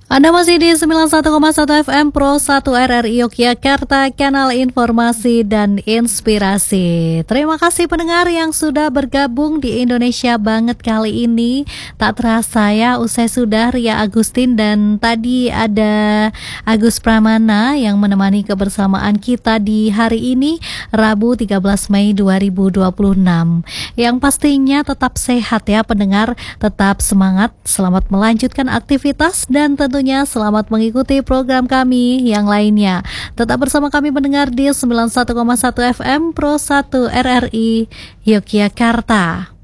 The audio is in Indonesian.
Anda masih di 91,1 FM Pro 1 RRI Yogyakarta, kanal informasi dan inspirasi. Terima kasih pendengar yang sudah bergabung di Indonesia Banget kali ini. Tak terasa ya, usai sudah Ria Agustin dan tadi ada Agus Pramana yang menemani kebersamaan kita di hari ini, Rabu 13 Mei 2026. Yang pastinya tetap sehat ya pendengar, tetap semangat, selamat melanjutkan aktivitas dan tentunya selamat mengikuti program kami yang lainnya. Tetap bersama kami mendengar di 91,1 FM Pro 1 RRI Yogyakarta.